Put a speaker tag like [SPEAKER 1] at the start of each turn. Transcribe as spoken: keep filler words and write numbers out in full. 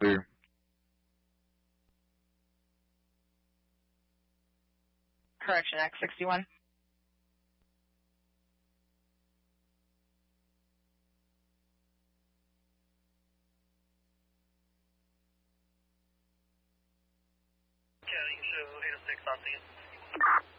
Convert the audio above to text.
[SPEAKER 1] Clear.
[SPEAKER 2] Correction, X sixty-one.
[SPEAKER 3] County, show eight oh six on scene.